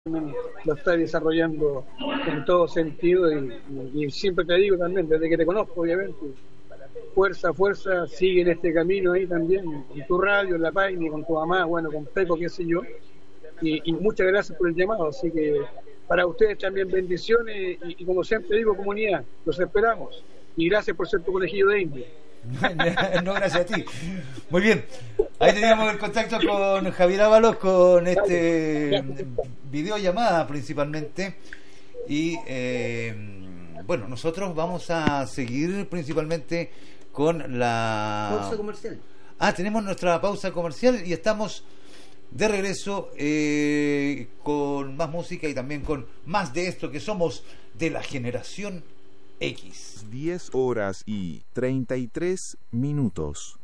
lo está desarrollando en todo sentido y siempre te digo también, desde que te conozco obviamente, fuerza, sigue en este camino ahí también, en tu radio, en la página, con tu mamá, bueno, con Peco, qué sé yo, y muchas gracias por el llamado, así que para ustedes también bendiciones y como siempre digo, comunidad, los esperamos y gracias por ser tu conejillo de India. No, gracias a ti. Muy bien, ahí teníamos el contacto con Javier Ábalos con este videollamada principalmente y bueno, nosotros vamos a seguir principalmente con la pausa comercial. Tenemos nuestra pausa comercial y estamos de regreso con más música y también con más de esto que somos de la generación X. 10 horas y 33 minutos.